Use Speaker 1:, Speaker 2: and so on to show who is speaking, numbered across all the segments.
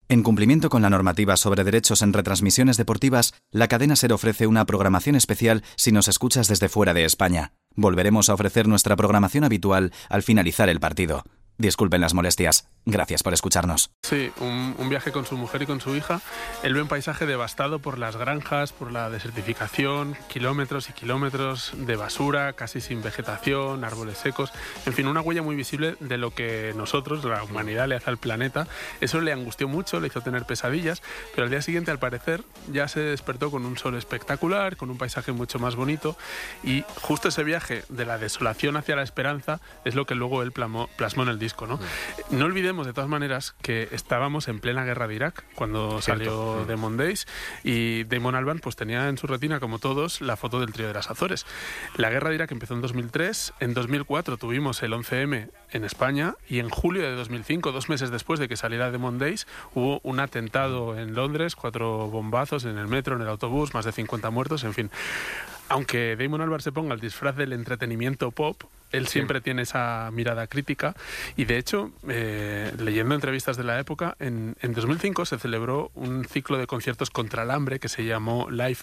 Speaker 1: En cumplimiento con la normativa sobre derechos en retransmisiones deportivas, la cadena SER ofrece una programación especial si nos escuchas desde fuera de España. Volveremos a ofrecer nuestra programación habitual al finalizar el partido. Disculpen las molestias. Gracias por escucharnos.
Speaker 2: Sí, un viaje con su mujer y con su hija. Él ve un paisaje devastado por las granjas, por la desertificación, kilómetros y kilómetros de basura, casi sin vegetación, árboles secos. En fin, una huella muy visible de lo que nosotros, la humanidad, le hace al planeta. Eso le angustió mucho, le hizo tener pesadillas, pero al día siguiente, al parecer, ya se despertó con un sol espectacular, con un paisaje mucho más bonito, y justo ese viaje de la desolación hacia la esperanza es lo que luego él plasmó en el disco, ¿no? No olvidemos de todas maneras que estábamos en plena guerra de Irak cuando salió Demon Days, y Damon Albarn pues tenía en su retina, como todos, la foto del trío de las Azores. La guerra de Irak empezó en 2003, en 2004 tuvimos el 11M en España, y en julio de 2005, 2 meses después de que saliera Demon Days, hubo un atentado en Londres, 4 bombazos en el metro, en el autobús, más de 50 muertos, en fin. Aunque Damon Albarn se ponga el disfraz del entretenimiento pop, él siempre tiene esa mirada crítica, y de hecho, leyendo entrevistas de la época, en 2005 se celebró un ciclo de conciertos contra el hambre que se llamó Live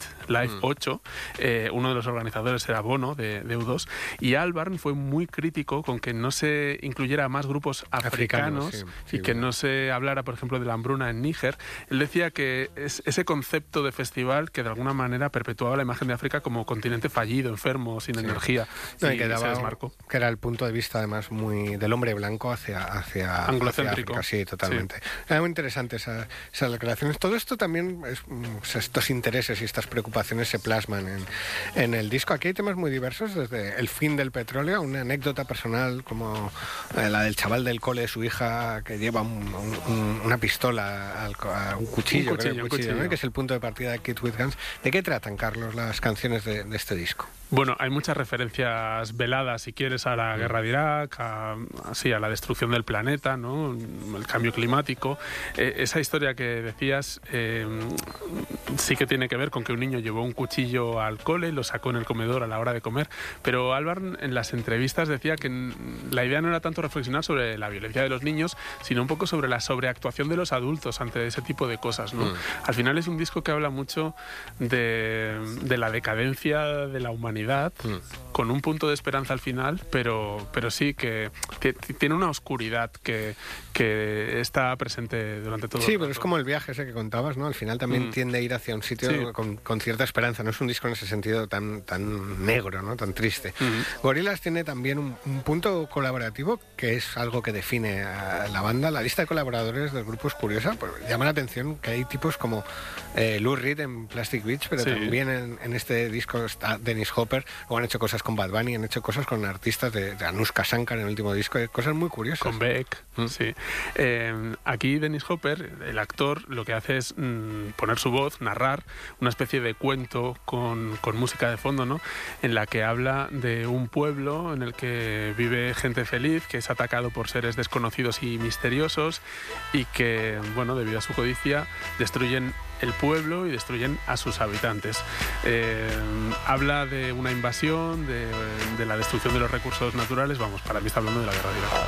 Speaker 2: 8. Uno de los organizadores era Bono, de U2, y Albarn fue muy crítico con que no se incluyera más grupos africanos y que no se hablara, por ejemplo, de la hambruna en Níger. Él decía que es ese concepto de festival que de alguna manera perpetuaba la imagen de África como continente fallido, enfermo, sin energía.
Speaker 3: No, y que era el punto de vista además muy del hombre blanco hacia
Speaker 2: anglocéntrico.
Speaker 3: Hacia África, sí, totalmente. Era muy interesante esas declaraciones. Todo esto también, estos intereses y estas preocupaciones se plasman en el disco. Aquí hay temas muy diversos, desde el fin del petróleo, una anécdota personal como la del chaval del cole de su hija que lleva una pistola, un cuchillo, ¿no? Que es el punto de partida de Kids with Guns. ¿De qué tratan, Carlos, las canciones de este disco?
Speaker 2: Bueno, hay muchas referencias veladas, si quieres, a la guerra de Irak, a la destrucción del planeta, ¿no? El cambio climático. Esa historia que decías sí que tiene que ver con que un niño llevó un cuchillo al cole, lo sacó en el comedor a la hora de comer, pero Albarn en las entrevistas decía que la idea no era tanto reflexionar sobre la violencia de los niños, sino un poco sobre la sobreactuación de los adultos ante ese tipo de cosas, ¿no? Al final es un disco que habla mucho de la decadencia de la humanidad, con un punto de esperanza al final, pero sí que tiene una oscuridad que está presente durante todo el rato.
Speaker 3: Pero es como el viaje ese que contabas, ¿no? Al final también tiende a ir hacia un sitio con cierta esperanza. No es un disco en ese sentido tan negro, ¿no? Tan triste. Gorillaz tiene también un punto colaborativo que es algo que define a la banda. La lista de colaboradores del grupo es curiosa, pues llama la atención que hay tipos como Lou Reed en Plastic Beach, pero también en este disco está Dennis Hopper. Luego han hecho cosas con Bad Bunny, han hecho cosas con artistas de Anushka Shankar en el último disco, cosas muy curiosas.
Speaker 2: Con Beck, sí. Aquí Dennis Hopper, el actor, lo que hace es poner su voz, narrar una especie de cuento con música de fondo, ¿no? En la que habla de un pueblo en el que vive gente feliz, que es atacado por seres desconocidos y misteriosos, y que, bueno, debido a su codicia, destruyen el pueblo y destruyen a sus habitantes. Habla de una invasión, de la destrucción de los recursos naturales. Vamos, para mí está hablando de la guerra de Irak.